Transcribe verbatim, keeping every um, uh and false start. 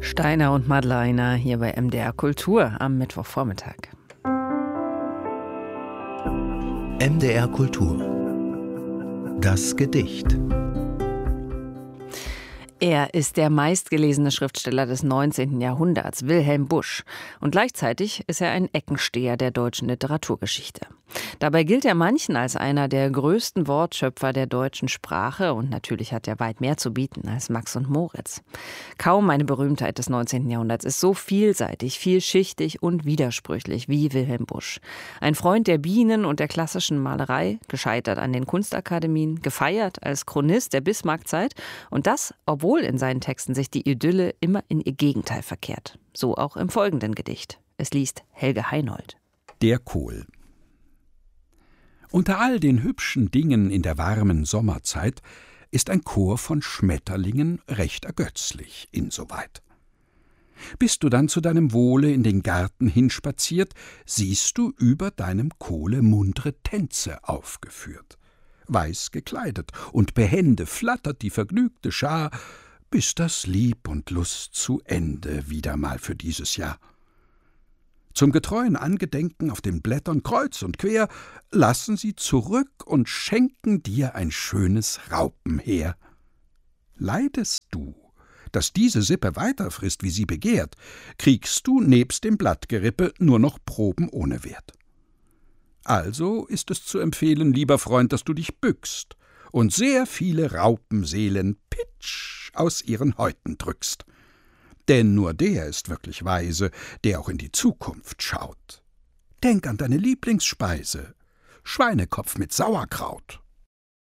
Steiner und Madleiner hier bei M D R Kultur am Mittwochvormittag. M D R Kultur. Das Gedicht. Er ist der meistgelesene Schriftsteller des neunzehnten Jahrhunderts, Wilhelm Busch. Und gleichzeitig ist er ein Eckensteher der deutschen Literaturgeschichte. Dabei gilt er manchen als einer der größten Wortschöpfer der deutschen Sprache. Und natürlich hat er weit mehr zu bieten als Max und Moritz. Kaum eine Berühmtheit des neunzehnten Jahrhunderts ist so vielseitig, vielschichtig und widersprüchlich wie Wilhelm Busch. Ein Freund der Bienen und der klassischen Malerei, gescheitert an den Kunstakademien, gefeiert als Chronist der Bismarckzeit. Und das, obwohl in seinen Texten sich die Idylle immer in ihr Gegenteil verkehrt. So auch im folgenden Gedicht. Es liest Helge Heinold. Der Kohl. Unter all den hübschen Dingen in der warmen Sommerzeit ist ein Chor von Schmetterlingen recht ergötzlich, insoweit. Bist du dann zu deinem Wohle in den Garten hinspaziert, siehst du über deinem Kohle muntre Tänze aufgeführt. Weiß gekleidet und behende flattert die vergnügte Schar, bis das Lieb und Lust zu Ende wieder mal für dieses Jahr. Zum getreuen Angedenken auf den Blättern kreuz und quer lassen sie zurück und schenken dir ein schönes Raupenheer. Leidest du, dass diese Sippe weiter frisst, wie sie begehrt, kriegst du nebst dem Blattgerippe nur noch Proben ohne Wert. Also ist es zu empfehlen, lieber Freund, dass du dich bückst und sehr viele Raupenseelen pitsch aus ihren Häuten drückst. Denn nur der ist wirklich weise, der auch in die Zukunft schaut. Denk an deine Lieblingsspeise, Schweinekopf mit Sauerkraut.